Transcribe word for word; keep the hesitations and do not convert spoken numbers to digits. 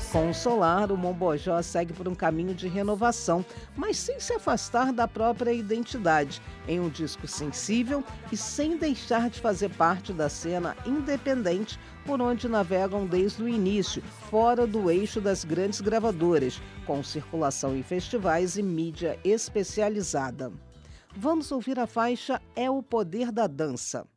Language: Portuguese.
Com o Solar, o Mombojó segue por um caminho de renovação, mas sem se afastar da própria identidade, em um disco sensível e sem deixar de fazer parte da cena independente por onde navegam desde o início, fora do eixo das grandes gravadoras, com circulação em festivais e mídia especializada. Vamos ouvir a faixa É o Poder da Dança.